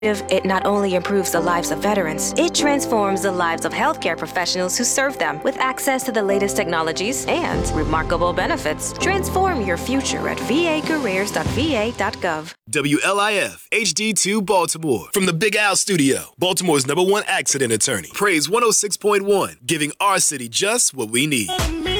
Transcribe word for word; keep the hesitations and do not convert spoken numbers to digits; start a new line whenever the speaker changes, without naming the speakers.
It not only improves the lives of veterans, it transforms the lives of healthcare professionals who serve them with access to the latest technologies and remarkable benefits. Transform your future at v a careers dot v a dot gov.
W L I F H D two Baltimore. From the Big Al Studio, Baltimore's number one accident attorney. Praise one oh six point one, giving our city just what we need.